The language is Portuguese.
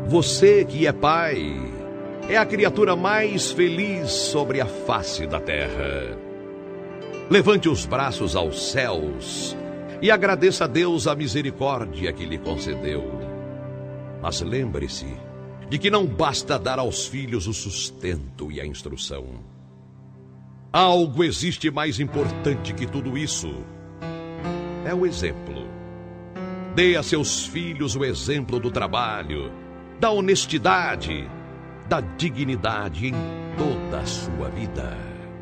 Você que é pai, é a criatura mais feliz sobre a face da terra. Levante os braços aos céus e agradeça a Deus a misericórdia que lhe concedeu. Mas lembre-se de que não basta dar aos filhos o sustento e a instrução. Algo existe mais importante que tudo isso. É o exemplo. Dê a seus filhos o exemplo do trabalho, da honestidade, da dignidade em toda a sua vida.